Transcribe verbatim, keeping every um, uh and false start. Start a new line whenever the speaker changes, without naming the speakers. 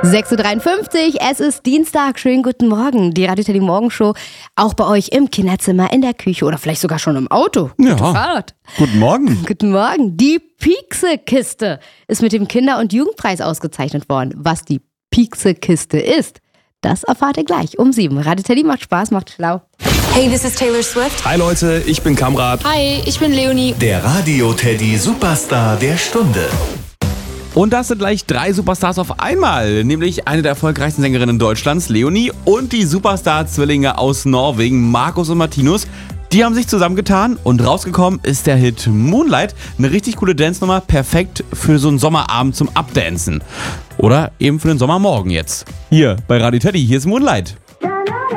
sechs Uhr dreiundfünfzig, es ist Dienstag, schönen guten Morgen. Die Radio Teddy Morgenshow, auch bei euch im Kinderzimmer, in der Küche oder vielleicht sogar schon im Auto.
Ja,
Gute Fahrt.
Guten Morgen.
Guten Morgen. Die Piekse-Kiste ist mit dem Kinder- und Jugendpreis ausgezeichnet worden. Was die Piekse-Kiste ist, das erfahrt ihr gleich um sieben. Radio Teddy macht Spaß, macht schlau.
Hey, this is Taylor Swift.
Hi Leute, ich bin Kamrat.
Hi, ich bin Leonie.
Der Radio Teddy Superstar der Stunde.
Und das sind gleich drei Superstars auf einmal, nämlich eine der erfolgreichsten Sängerinnen Deutschlands, Leonie, und die Superstar-Zwillinge aus Norwegen, Markus und Martinus. Die haben sich zusammengetan und rausgekommen ist der Hit Moonlight. Eine richtig coole Dance-Nummer, perfekt für so einen Sommerabend zum Abdancen. Oder eben für den Sommermorgen jetzt. Hier bei Radio Teddy, hier ist Moonlight.